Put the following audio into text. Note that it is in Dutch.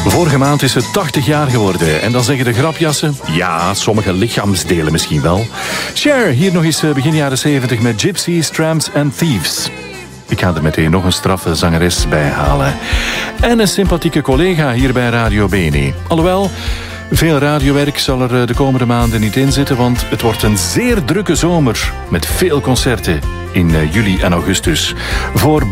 Vorige maand is ze 80 jaar geworden. En dan zeggen de grapjassen, ja, sommige lichaamsdelen misschien wel. Cher, hier nog eens begin jaren 70 met Gypsies, Tramps and Thieves. Ik ga er meteen nog een straffe zangeres bij halen. En een sympathieke collega hier bij Radio Bene. Alhoewel, veel radiowerk zal er de komende maanden niet in zitten, want het wordt een zeer drukke zomer met veel concerten in juli en augustus. Voor